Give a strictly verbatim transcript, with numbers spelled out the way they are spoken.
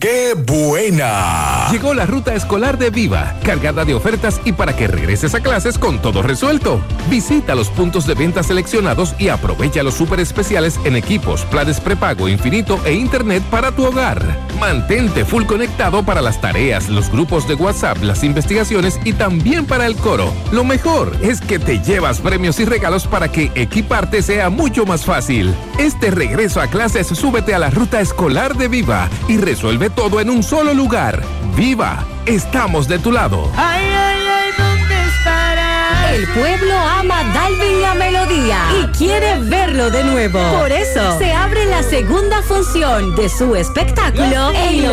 qué buena! Llegó la ruta escolar de Viva, cargada de ofertas y para que regreses a clases con todo resuelto. Visita los puntos de venta seleccionados y aprovecha los súper especiales en equipos, planes prepago infinito e internet para tu hogar. Mantente full conectado para las tareas, los grupos de WhatsApp, las investigaciones y también para el coro. Lo mejor es que te llevas premios y regalos para que equiparte sea mucho más fácil. Este regreso a clases, súbete a la ruta escolar de Viva y resuelve todo en un solo lugar. ¡Viva! Estamos de tu lado. Ay, ay, ay, ¿dónde estará? El pueblo ama a Dalvin La Melodía y quiere verlo de nuevo. Por eso se abre la segunda función de su espectáculo en